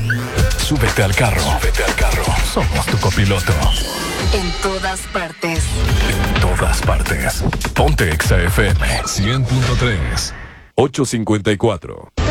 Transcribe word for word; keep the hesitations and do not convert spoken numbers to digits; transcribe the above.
Súbete al carro. Súbete al carro. Somos tu copiloto. En todas partes. En todas partes. Ponte Exa F M. cien punto tres. ocho cincuenta y cuatro.